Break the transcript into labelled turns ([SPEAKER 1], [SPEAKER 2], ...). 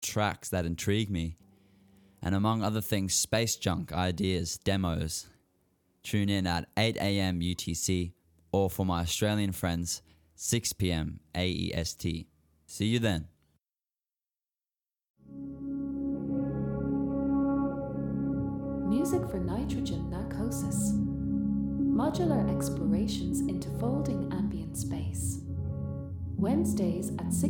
[SPEAKER 1] tracks that intrigue me, and among other things, space junk ideas, demos. Tune in at 8 a.m. UTC, or for my Australian friends, 6 p.m. AEST. See you then.
[SPEAKER 2] Music for Nitrogen Narcosis. Modular explorations into folding ambient space. Wednesdays at 6